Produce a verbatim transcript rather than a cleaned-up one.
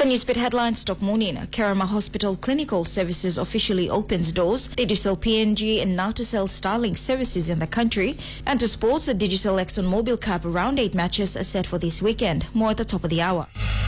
The newspaper headlines stop morning. Kerama Hospital Clinical Services officially opens doors. Digicel P N G and Nautocell Starlink services in the country. And to sports, the Digicel ExxonMobil Cup round eight matches are set for this weekend. More at the top of the hour.